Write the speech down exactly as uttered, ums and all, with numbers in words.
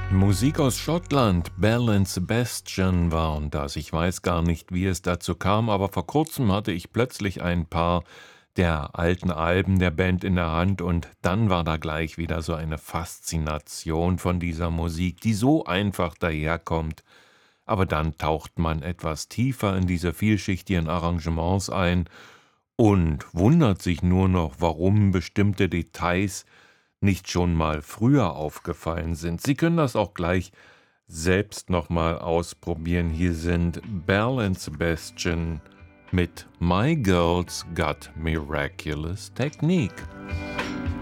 Musik aus Schottland, Belle and Sebastian waren das. Ich weiß gar nicht, wie es dazu kam, aber vor kurzem hatte ich plötzlich ein paar der alten Alben der Band in der Hand und dann war da gleich wieder so eine Faszination von dieser Musik, die so einfach daherkommt. Aber dann taucht man etwas tiefer in diese vielschichtigen Arrangements ein und wundert sich nur noch, warum bestimmte Details nicht schon mal früher aufgefallen sind. Sie können das auch gleich selbst noch mal ausprobieren. Hier sind Belle and Sebastian mit My Girl's Got Miraculous Technique.